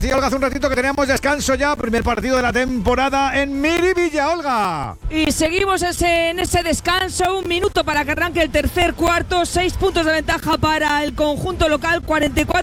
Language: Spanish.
Sí, Olga, hace un ratito que teníamos descanso ya, primer partido de la temporada en Miribilla, Olga. Y seguimos en ese descanso, un minuto para que arranque el tercer cuarto, 6 puntos de ventaja para el conjunto local, 44